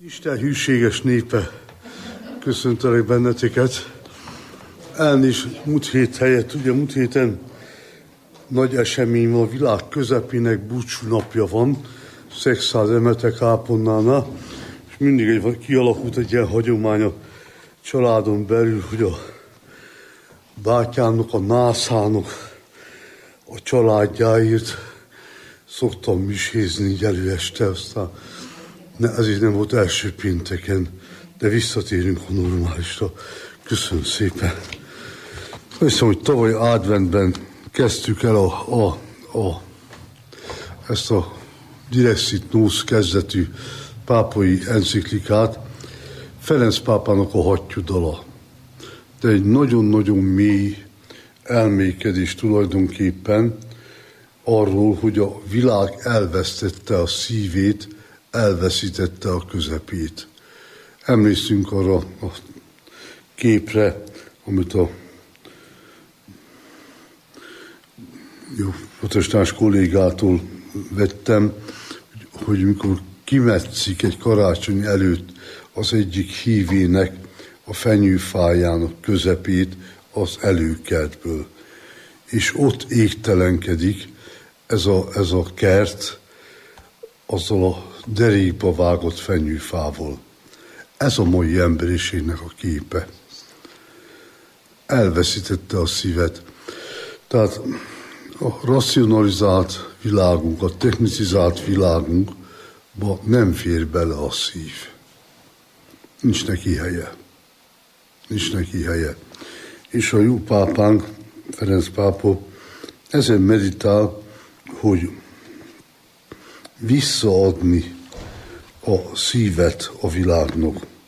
Isten hűséges népe, köszöntelek benneteket. Elnézést múlt hét helyett, ugye múlt héten nagy esemény van, a világ közepének búcsúnapja van, Szexház Emete kápolnánál, és mindig kialakult egy ilyen hagyomány a családon belül, hogy a bátyámnak, a nászának a családjáért szoktam misézni előeste, aztán ezért nem volt első pénteken, de visszatérünk a normálisra. Köszönöm szépen. Hiszem, hogy tavaly adventben kezdtük el ezt a Direxit Nos kezdetű pápai enciklikát, Ferenc pápának a hattyúdala. De egy nagyon-nagyon mély elmélykedés tulajdonképpen arról, hogy a világ elvesztette a szívét, elveszítette a közepét. Emlékszünk arra a képre, amit a protestáns kollégától vettem, hogy mikor kimetszik egy karácsony előtt az egyik hívének a fenyőfájának közepét az előkertből. És ott égtelenkedik ez a kert azzal a derékba vágott fenyőfával. Ez a mai emberiségnek a képe. Elveszítette a szívet. Tehát a racionalizált világunk, a technicizált világunkba nem fér bele a szív. Nincs neki helye. Nincs neki helye. És a jó pápánk, Ferenc pápa, ezen meditál, hogy visszaadni a szívet a világnak.